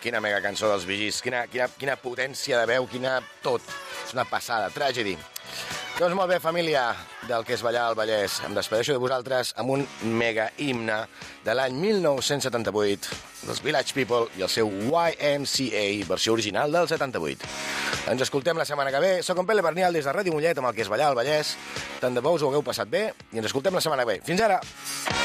quina mega cançó dels Bee Gees, quina potència de veu, quina tot. És una passada, Tragedy. Doncs molt bé, família del que és ballar al Vallès. Em despedeixo de vosaltres amb un mega himne de l'any 1978 dels Village People i el seu YMCA, versió original del 78. Ens escoltem la setmana que ve. Soc en Pere Bernial des de Ràdio Mollet amb el que és ballar al Vallès. Tant de bo us ho hagueu passat bé i ens escoltem la setmana que ve. Fins ara!